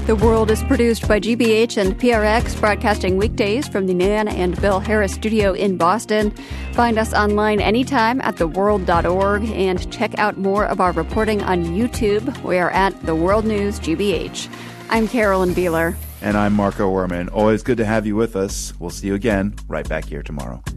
The World is produced by GBH and PRX, broadcasting weekdays from the Nan and Bill Harris studio in Boston. Find us online anytime at theworld.org and check out more of our reporting on YouTube. We are at The World News GBH. I'm Carolyn Beeler. And I'm Marco Werman. Always good to have you with us. We'll see you again right back here tomorrow.